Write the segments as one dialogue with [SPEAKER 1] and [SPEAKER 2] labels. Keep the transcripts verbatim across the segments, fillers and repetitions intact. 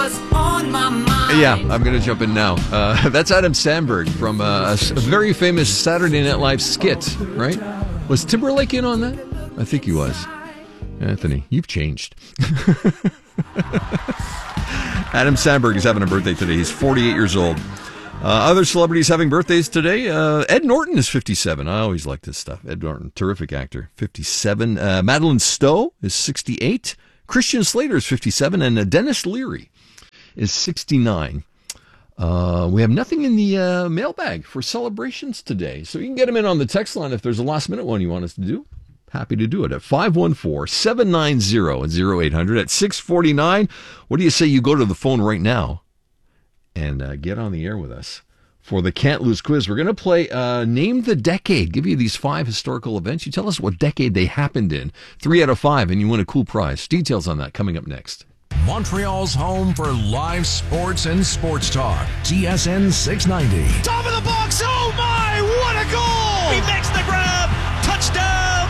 [SPEAKER 1] was on my mind.
[SPEAKER 2] Yeah, I'm going to jump in now. Uh, that's Adam Sandberg from uh, a, a very famous Saturday Night Live skit, right? Was Timberlake in on that? I think he was. Anthony, you've changed. Adam Sandberg is having a birthday today. He's forty-eight years old. Uh, other celebrities having birthdays today. Uh, Ed Norton is fifty-seven. I always like this stuff. Ed Norton, terrific actor, fifty-seven. Uh, Madeline Stowe is sixty-eight. Christian Slater is fifty-seven. And uh, Dennis Leary is sixty-nine. Uh, we have nothing in the uh, mailbag for celebrations today. So you can get them in on the text line if there's a last minute one you want us to do. Happy to do it at five one four, seven nine zero, zero eight hundred at six forty-nine. What do you say you go to the phone right now and uh, get on the air with us for the Can't Lose quiz? We're going to play uh, Name the Decade. Give you these five historical events. You tell us what decade they happened in. Three out of five, and you win a cool prize. Details on that coming up next.
[SPEAKER 3] Montreal's home for live sports and sports talk. T S N six ninety.
[SPEAKER 4] Top of the box. Oh, my. What a goal. He makes the grab. Touchdown,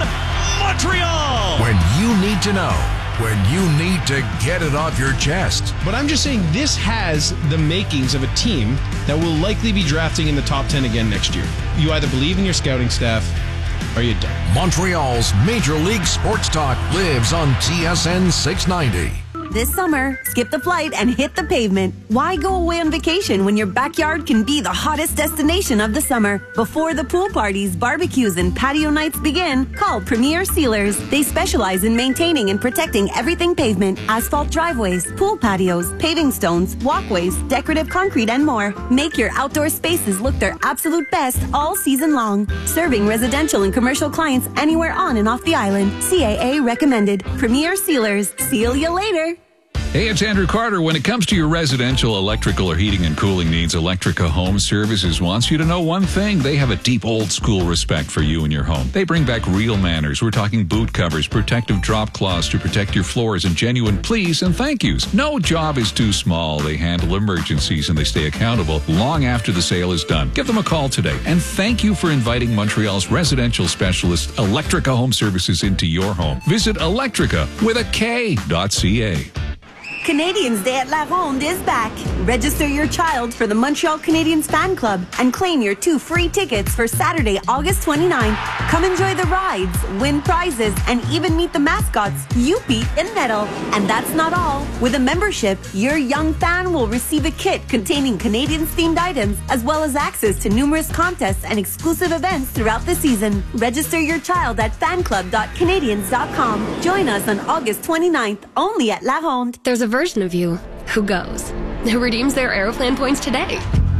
[SPEAKER 4] Montreal.
[SPEAKER 3] When you need to know. When you need to get it off your chest.
[SPEAKER 5] But I'm just saying this has the makings of a team that will likely be drafting in the top ten again next year. You either believe in your scouting staff or you don't.
[SPEAKER 3] Montreal's Major League Sports Talk lives on T S N six ninety.
[SPEAKER 6] This summer, skip the flight and hit the pavement. Why go away on vacation when your backyard can be the hottest destination of the summer? Before the pool parties, barbecues, and patio nights begin, call Premier Sealers. They specialize in maintaining and protecting everything pavement, asphalt driveways, pool patios, paving stones, walkways, decorative concrete, and more. Make your outdoor spaces look their absolute best all season long. Serving residential and commercial clients anywhere on and off the island. C A A recommended. Premier Sealers. Seal you later.
[SPEAKER 7] Hey, it's Andrew Carter. When it comes to your residential electrical or heating and cooling needs, Electrica Home Services wants you to know one thing. They have a deep old school respect for you and your home. They bring back real manners. We're talking boot covers, protective drop cloths to protect your floors, and genuine please and thank yous. No job is too small. They handle emergencies and they stay accountable long after the sale is done. Give them a call today. And thank you for inviting Montreal's residential specialist, Electrica Home Services, into your home. Visit Electrica with a K dot C A.
[SPEAKER 6] Canadians Day at La Ronde is back. Register your child for the Montreal Canadiens Fan Club and claim your two free tickets for Saturday, August twenty-ninth. Come enjoy the rides, win prizes, and even meet the mascots, Youppi and Nettle. And that's not all. With a membership, your young fan will receive a kit containing Canadiens-themed items, as well as access to numerous contests and exclusive events throughout the season. Register your child at fan club dot canadiens dot com. Join us on August twenty-ninth, only at La Ronde.
[SPEAKER 8] There's a version of you who goes, who redeems their Aeroplan points today.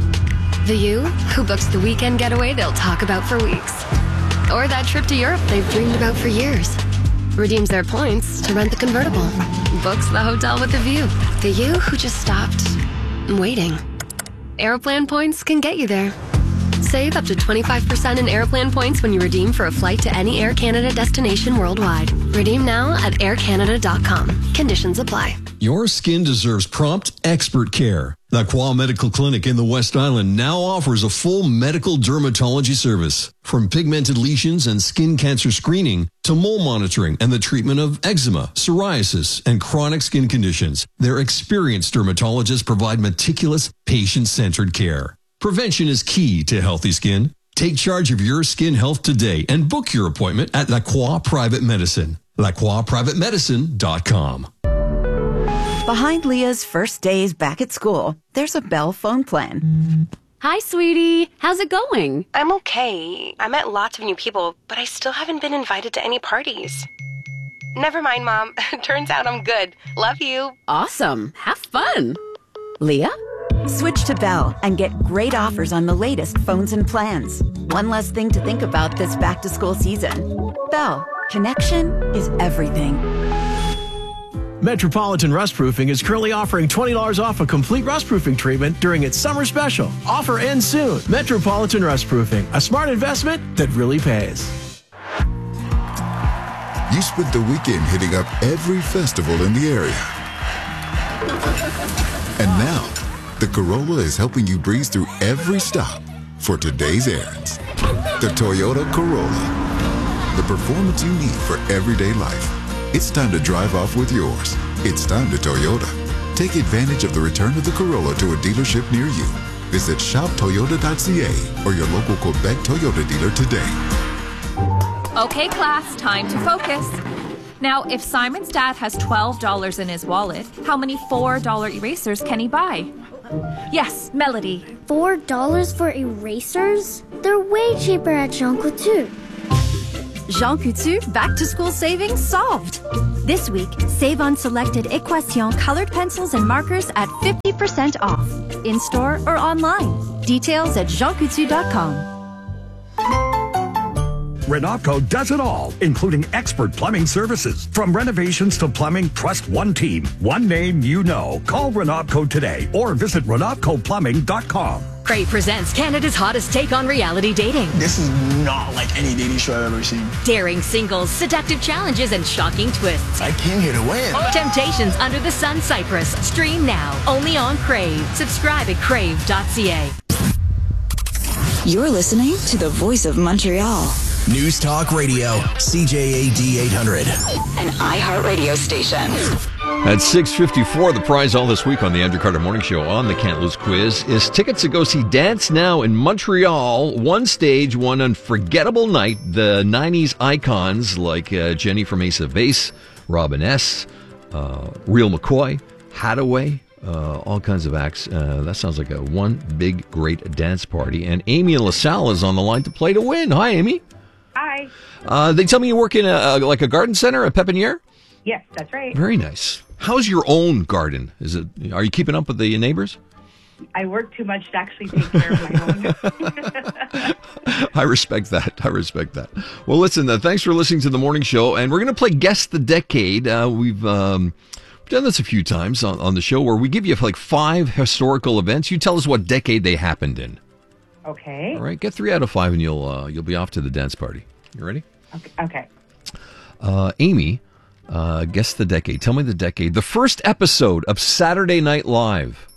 [SPEAKER 8] The you who books the weekend getaway they'll talk about for weeks. Or that trip to Europe they've dreamed about for years. Redeems their points to rent the convertible. Books the hotel with the view. The you who just stopped waiting. Aeroplan points can get you there. Save up to twenty-five percent in Aeroplan points when you redeem for a flight to any Air Canada destination worldwide. Redeem now at air canada dot com. Conditions apply.
[SPEAKER 9] Your skin deserves prompt, expert care. La Croix Medical Clinic in the West Island now offers a full medical dermatology service. From pigmented lesions and skin cancer screening to mole monitoring and the treatment of eczema, psoriasis, and chronic skin conditions, their experienced dermatologists provide meticulous, patient-centered care. Prevention is key to healthy skin. Take charge of your skin health today and book your appointment at La Croix Private Medicine. la croix private medicine dot com.
[SPEAKER 10] Behind Leah's first days back at school, there's a Bell phone plan.
[SPEAKER 11] Hi, sweetie. How's it going?
[SPEAKER 12] I'm okay. I met lots of new people, but I still haven't been invited to any parties. Never mind, Mom. Turns out I'm good. Love you.
[SPEAKER 11] Awesome. Have fun. Leah?
[SPEAKER 10] Switch to Bell and get great offers on the latest phones and plans. One less thing to think about this back-to-school season. Bell, connection is everything.
[SPEAKER 13] Metropolitan Rustproofing is currently offering twenty dollars off a complete rustproofing treatment during its summer special. Offer ends soon. Metropolitan Rustproofing, a smart investment that really pays.
[SPEAKER 14] You spent the weekend hitting up every festival in the area. And now, the Corolla is helping you breeze through every stop for today's errands. The Toyota Corolla. The performance you need for everyday life. It's time to drive off with yours. It's time to Toyota. Take advantage of the return of the Corolla to a dealership near you. Visit shop toyota dot c a or your local Quebec Toyota dealer today.
[SPEAKER 1] Okay, class, time to focus. Now, if Simon's dad has twelve dollars in his wallet, how many four dollar erasers can he buy? Yes, Melody.
[SPEAKER 15] Four dollars for erasers? They're way cheaper at Jean Coutu.
[SPEAKER 6] Jean Coutu back to school savings solved. This week, save on selected Equation colored pencils and markers at fifty percent off. In store or online. Details at jean coutu dot com.
[SPEAKER 16] Renopco does it all, including expert plumbing services. From renovations to plumbing, trust one team, one name you know. Call Renopco today or visit renopco plumbing dot com.
[SPEAKER 17] Crave presents Canada's hottest take on reality dating.
[SPEAKER 18] This is not like any dating show I've ever seen.
[SPEAKER 17] Daring singles, seductive challenges, and shocking twists.
[SPEAKER 18] I came here to win.
[SPEAKER 17] Temptations Under the Sun Cyprus. Stream now, only on Crave. Subscribe at crave dot c a.
[SPEAKER 19] You're listening to the voice of Montreal.
[SPEAKER 20] News Talk Radio, C J A D eight hundred.
[SPEAKER 19] An iHeartRadio station.
[SPEAKER 2] At six fifty-four, the prize all this week on the Andrew Carter Morning Show on the Can't Lose Quiz is tickets to go see Dance Now in Montreal. One stage, one unforgettable night. The nineties icons like uh, Jenny from Ace of Base, Robin S., uh, Real McCoy, Hathaway, uh, all kinds of acts. Uh, that sounds like a one big, great dance party. And Amy in LaSalle is on the line to play to win. Hi, Amy.
[SPEAKER 21] Hi.
[SPEAKER 2] Uh, they tell me you work in a, like a garden center, a pepiniere?
[SPEAKER 21] Yes, that's right.
[SPEAKER 2] Very nice. How's your own garden? Is it? Are you keeping up with the neighbors?
[SPEAKER 21] I work too much to actually take care of my own.
[SPEAKER 2] I respect that. I respect that. Well, listen, uh, thanks for listening to the morning show. And we're going to play Guess the Decade. Uh, we've um, done this a few times on, on the show where we give you like five historical events. You tell us what decade they happened in.
[SPEAKER 21] Okay.
[SPEAKER 2] All right. Get three out of five and you'll uh, you'll be off to the dance party. You ready?
[SPEAKER 21] Okay. okay.
[SPEAKER 2] Uh, Amy, uh, guess the decade. Tell me the decade. The first episode of Saturday Night Live.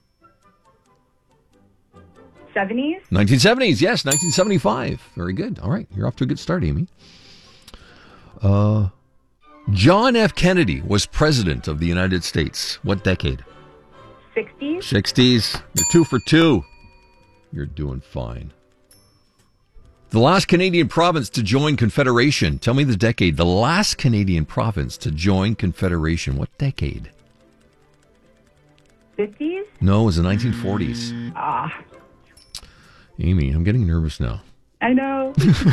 [SPEAKER 21] seventies?
[SPEAKER 2] nineteen seventies, yes, nineteen seventy-five. Very good. All right, you're off to a good start, Amy. Uh, John F. Kennedy was president of the United States. What decade?
[SPEAKER 21] sixties?
[SPEAKER 2] sixties. You're two for two. You're doing fine. The last Canadian province to join Confederation. Tell me the decade. The last Canadian province to join Confederation. What decade?
[SPEAKER 21] fifties?
[SPEAKER 2] No, it was the nineteen forties.
[SPEAKER 21] Ah.
[SPEAKER 2] Amy, I'm getting nervous now.
[SPEAKER 21] I know.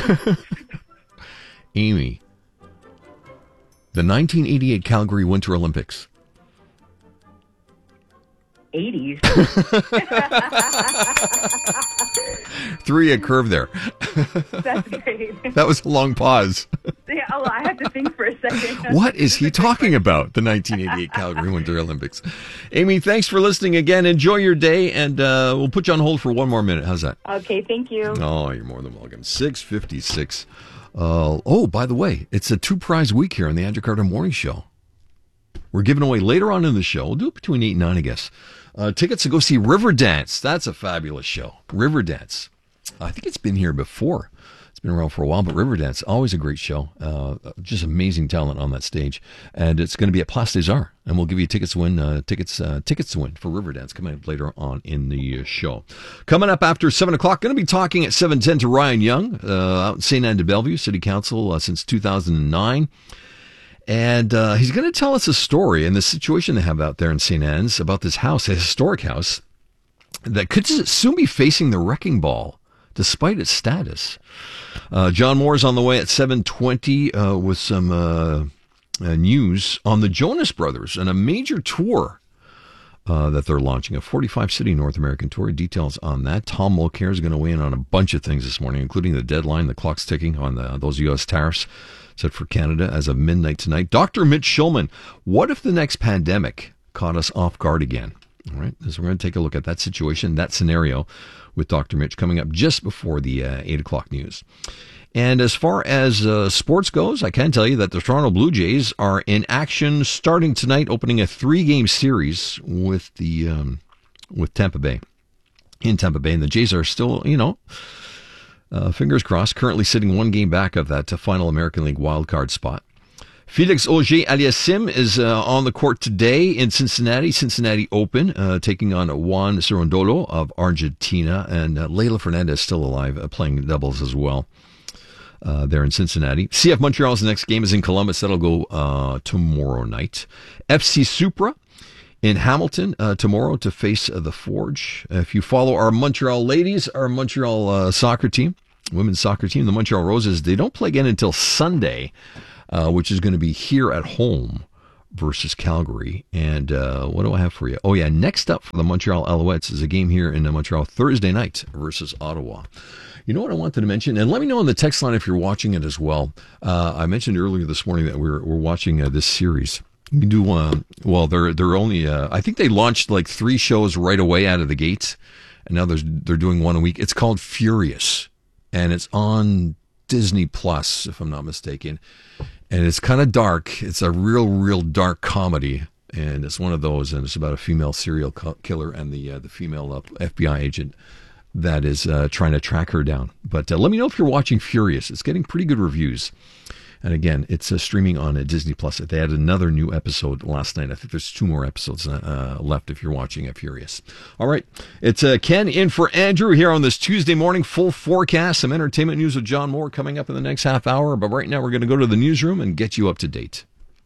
[SPEAKER 2] Amy, the nineteen eighty-eight Calgary Winter Olympics.
[SPEAKER 21] eighties.
[SPEAKER 2] Threw you a curve there.
[SPEAKER 21] That's great.
[SPEAKER 2] That was a long pause.
[SPEAKER 21] Yeah, oh, I had to think for a second.
[SPEAKER 2] What is he talking about? The nineteen eighty-eight Calgary Winter Olympics. Amy, thanks for listening again. Enjoy your day, and uh, we'll put you on hold for one more minute. How's that?
[SPEAKER 21] Okay, thank you.
[SPEAKER 2] Oh, you're more than welcome. six fifty-six. Uh, oh, by the way, it's a two-prize week here on the Andrew Carter Morning Show. We're giving away later on in the show. We'll do it between eight and nine, I guess. Uh, tickets to go see Riverdance. That's a fabulous show. Riverdance. I think it's been here before. It's been around for a while, but Riverdance, always a great show. Uh, just amazing talent on that stage. And it's going to be at Place des Arts. And we'll give you tickets to win, uh, tickets, uh, tickets to win for Riverdance coming up later on in the show. Coming up after seven o'clock, going to be talking at seven ten to Ryan Young, uh, out in Saint Anne de Bellevue, City Council uh, since two thousand nine. And uh, he's going to tell us a story and the situation they have out there in Saint Anne's about this house, a historic house, that could soon be facing the wrecking ball, despite its status. Uh, John Moore's on the way at seven twenty uh, with some uh, uh, news on the Jonas Brothers and a major tour uh, that they're launching, a forty-five city North American tour. Details on that. Tom Mulcair is going to weigh in on a bunch of things this morning, including the deadline, the clock's ticking on the, those U S tariffs set for Canada as of midnight tonight. Doctor Mitch Schulman, what if the next pandemic caught us off guard again? All right, so we're going to take a look at that situation, that scenario with Doctor Mitch coming up just before the uh, eight o'clock news. And as far as uh, sports goes, I can tell you that the Toronto Blue Jays are in action starting tonight, opening a three-game series with the um, with Tampa Bay, in Tampa Bay. And the Jays are still, you know, Uh, fingers crossed, currently sitting one game back of that uh, final American League wildcard spot. Felix Auger-Aliassime is uh, on the court today in Cincinnati. Cincinnati Open, uh, taking on Juan Cirondolo of Argentina. And uh, Leylah Fernandez still alive, uh, playing doubles as well uh, there in Cincinnati. C F Montreal's next game is in Columbus. That'll go uh, tomorrow night. F C Supra in Hamilton uh, tomorrow to face uh, the Forge. Uh, if you follow our Montreal ladies, our Montreal uh, soccer team, women's soccer team, the Montreal Roses, they don't play again until Sunday, uh, which is going to be here at home versus Calgary. And uh, what do I have for you? Oh, yeah, next up for the Montreal Alouettes is a game here in Montreal Thursday night versus Ottawa. You know what I wanted to mention? And let me know on the text line if you're watching it as well. Uh, I mentioned earlier this morning that we're, we're watching uh, this series. You can do, uh, well, they're, they're only, uh, I think they launched like three shows right away out of the gates. And now there's, they're doing one a week. It's called Furious. And it's on Disney Plus, if I'm not mistaken. And it's kind of dark. It's a real, real dark comedy. And it's one of those. And it's about a female serial killer and the uh, the female uh, F B I agent that is uh, trying to track her down. But uh, let me know if you're watching Furious. It's getting pretty good reviews. And again, it's uh, streaming on uh, Disney Plus. They had another new episode last night. I think there's two more episodes uh, left if you're watching it, Furious. All right. It's uh, Ken in for Andrew here on this Tuesday morning. Full forecast. Some entertainment news with John Moore coming up in the next half hour. But right now, we're going to go to the newsroom and get you up to date.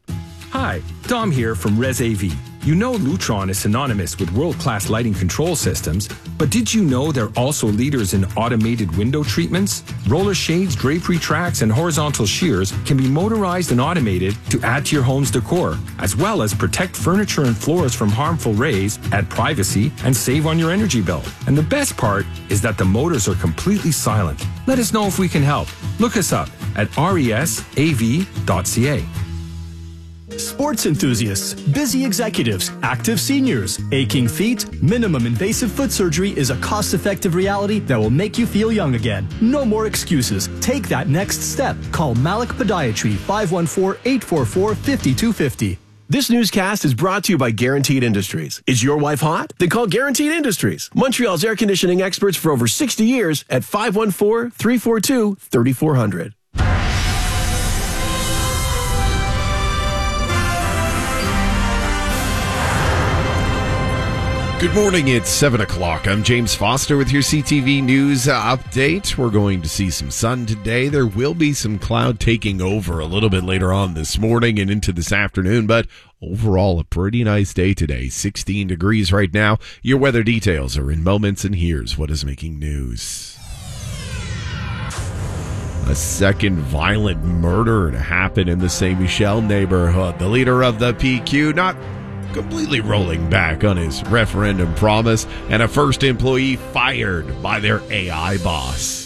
[SPEAKER 4] Hi, Dom here from Res A V. You know Lutron is synonymous with world-class lighting control systems, but did you know they're also leaders in automated window treatments? Roller shades, drapery tracks, and horizontal shears can be motorized and automated to add to your home's decor, as well as protect furniture and floors from harmful rays, add privacy, and save on your energy bill. And the best part is that the motors are completely silent. Let us know if we can help. Look us up at resav dot c a.
[SPEAKER 13] Sports enthusiasts, busy executives, active seniors, aching feet, minimum invasive foot surgery is a cost-effective reality that will make you feel young again. No more excuses. Take that next step. Call Malik Podiatry, five one four, eight four four, five two five zero.
[SPEAKER 22] This newscast is brought to you by Guaranteed Industries. Is your wife hot? Then call Guaranteed Industries. Montreal's air conditioning experts for over sixty years at five one four, three four two, three four zero zero.
[SPEAKER 23] Good morning, it's seven o'clock. I'm James Foster with your C T V News uh, update. We're going to see some sun today. There will be some cloud taking over a little bit later on this morning and into this afternoon, but overall a pretty nice day today. sixteen degrees right now. Your weather details are in moments, and here's what is making news. A second violent murder happened in the Saint Michel neighborhood. The leader of the P Q not completely rolling back on his referendum promise, and a first employee fired by their A I boss.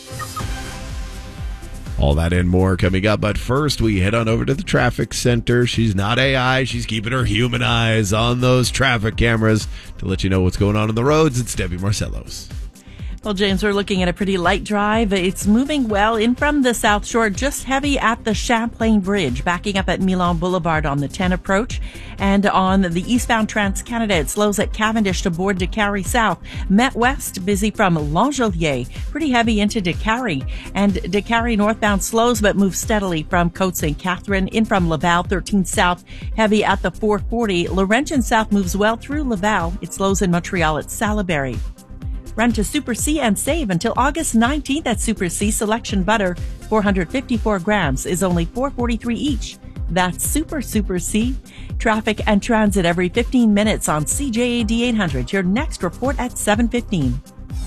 [SPEAKER 23] All that and more coming up, but first we head on over to the traffic center. She's not A I, she's keeping her human eyes on those traffic cameras to let you know what's going on on the roads. It's Debbie Marcellos.
[SPEAKER 24] Well, James, we're looking at a pretty light drive. It's moving well in from the South Shore, just heavy at the Champlain Bridge, backing up at Milan Boulevard on the ten approach. And on the eastbound Trans-Canada, it slows at Cavendish to board Décarie South. Met West, busy from L'Angelier, pretty heavy into Décarie. And Décarie northbound slows but moves steadily from Côte Saint Catherine in from Laval, thirteen South, heavy at the four forty. Laurentian South moves well through Laval. It slows in Montreal at Salaberry. Run to Super C and save until August nineteenth at Super C. Selection butter, four hundred fifty-four grams, is only four forty-three each. That's Super Super C. Traffic and transit every fifteen minutes on C J A D eight hundred. Your next report at seven fifteen.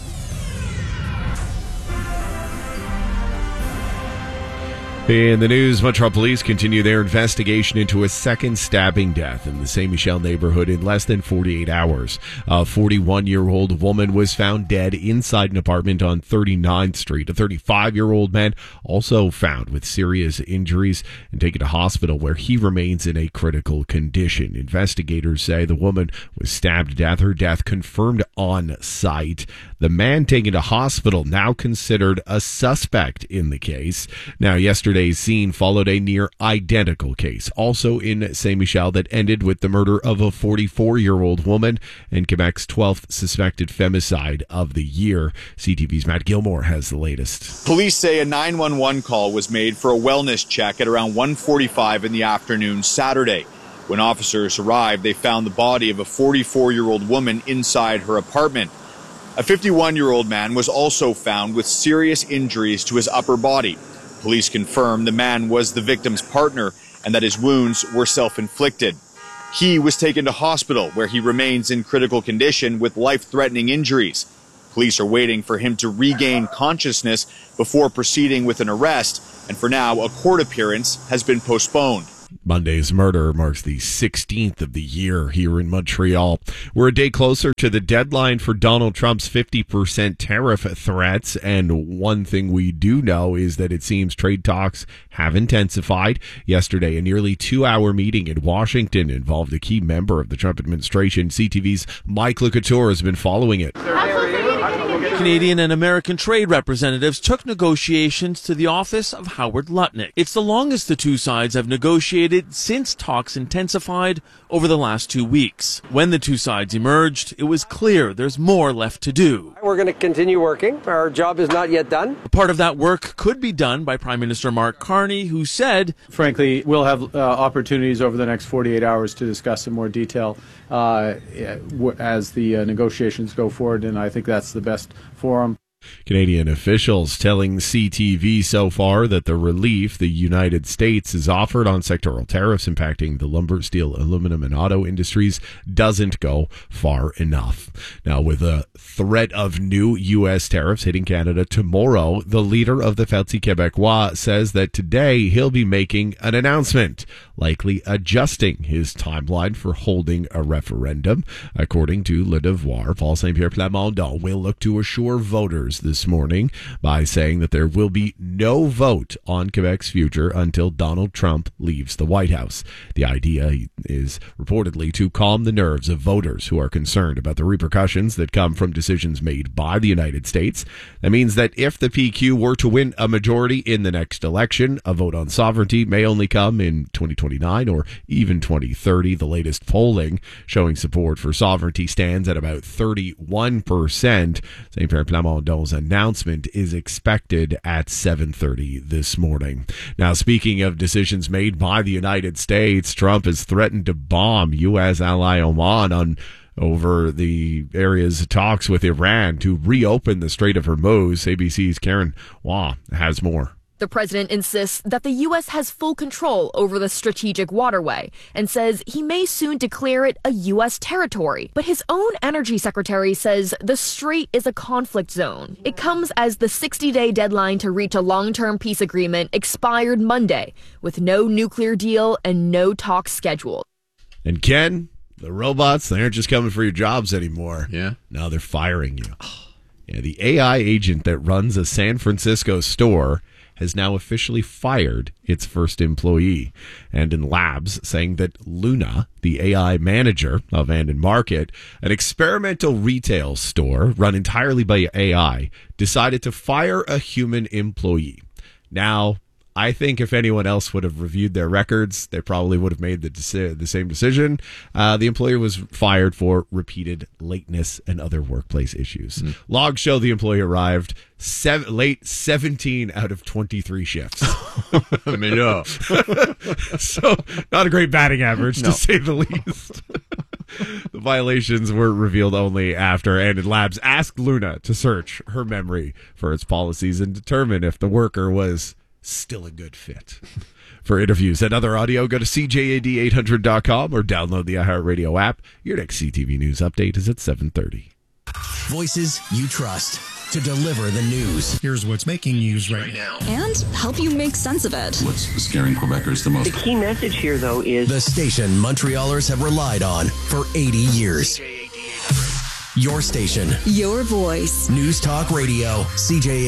[SPEAKER 23] In the news, Montreal police continue their investigation into a second stabbing death in the Saint Michel neighborhood in less than forty-eight hours. A forty-one-year-old woman was found dead inside an apartment on thirty-ninth Street. A thirty-five-year-old man also found with serious injuries and taken to hospital, where he remains in a critical condition. Investigators say the woman was stabbed to death. Her death confirmed on site. The man taken to hospital now considered a suspect in the case. Now, yesterday, Yesterday's scene followed a near identical case, also in Saint Michel, that ended with the murder of a forty-four-year-old woman and Quebec's twelfth suspected femicide of the year. C T V's Matt Gilmore has the latest.
[SPEAKER 3] Police say a nine one one call was made for a wellness check at around one forty-five in the afternoon Saturday. When officers arrived, they found the body of a forty-four-year-old woman inside her apartment. A fifty-one-year-old man was also found with serious injuries to his upper body. Police confirmed the man was the victim's partner and that his wounds were self-inflicted. He was taken to hospital where he remains in critical condition with life-threatening injuries. Police are waiting for him to regain consciousness before proceeding with an arrest, and for now, a court appearance has been postponed.
[SPEAKER 23] Monday's murder marks the sixteenth of the year here in Montreal. We're a day closer to the deadline for Donald Trump's fifty percent tariff threats, and one thing we do know is that it seems trade talks have intensified. Yesterday, a nearly two-hour meeting in Washington involved a key member of the Trump administration. C T V's Mike LeCouture has been following it.
[SPEAKER 5] Canadian and American trade representatives took negotiations to the office of Howard Lutnick. It's the longest the two sides have negotiated since talks intensified over the last two weeks. When the two sides emerged, it was clear there's more left to do.
[SPEAKER 7] We're going to continue working. Our job is not yet done.
[SPEAKER 5] Part of that work could be done by Prime Minister Mark Carney, who said,
[SPEAKER 8] frankly, we'll have uh, opportunities over the next forty-eight hours to discuss in more detail uh, as the uh, negotiations go forward, and I think that's the best forum.
[SPEAKER 23] Canadian officials telling C T V so far that the relief the United States has offered on sectoral tariffs impacting the lumber, steel, aluminum, and auto industries doesn't go far enough. Now, with a threat of new U S tariffs hitting Canada tomorrow, the leader of the Parti Québécois says that today he'll be making an announcement, likely adjusting his timeline for holding a referendum. According to Le Devoir, Paul Saint-Pierre Plamondon will look to assure voters this morning by saying that there will be no vote on Quebec's future until Donald Trump leaves the White House. The idea is reportedly to calm the nerves of voters who are concerned about the repercussions that come from decisions made by the United States. That means that if the P Q were to win a majority in the next election, a vote on sovereignty may only come in twenty twenty-nine or even twenty thirty. The latest polling showing support for sovereignty stands at about thirty-one percent. Saint-Pierre Plamondon's announcement is expected at seven thirty this morning. Now, speaking of decisions made by the United States, Trump has threatened to bomb U S ally Oman on over the area's talks with Iran to reopen the Strait of Hormuz. A B C's Karen Wah has more.
[SPEAKER 25] The president insists that the U S has full control over the strategic waterway and says he may soon declare it a U S territory. But his own energy secretary says the strait is a conflict zone. It comes as the sixty-day deadline to reach a long-term peace agreement expired Monday, with no nuclear deal and no talks scheduled.
[SPEAKER 23] And Ken, the robots, they aren't just coming for your jobs anymore.
[SPEAKER 2] Yeah.
[SPEAKER 23] Now they're firing you. Yeah, the A I agent that runs a San Francisco store has now officially fired its first employee. Andon Labs saying that Luna, the A I manager of Andon Market, an experimental retail store run entirely by A I, decided to fire a human employee. Now, I think if anyone else would have reviewed their records, they probably would have made the, deci- the same decision. Uh, the employer was fired for repeated lateness and other workplace issues. Mm. Logs show the employee arrived seven, late seventeen out of twenty-three shifts. So, not a great batting average, no. to say the least. The violations were revealed only after Andon Labs asked Luna to search her memory for its policies and determine if the worker was still a good fit. For interviews and other audio, go to C J A D eight hundred dot com or download the iHeartRadio app. Your next C T V News update is at seven thirty.
[SPEAKER 20] Voices you trust to deliver the news.
[SPEAKER 26] Here's what's making news right now.
[SPEAKER 19] And help you make sense of it.
[SPEAKER 27] What's scaring Quebecers the most?
[SPEAKER 7] The key message here, though, is
[SPEAKER 20] the station Montrealers have relied on for eighty years. Your station.
[SPEAKER 19] Your voice.
[SPEAKER 20] News Talk Radio. C J A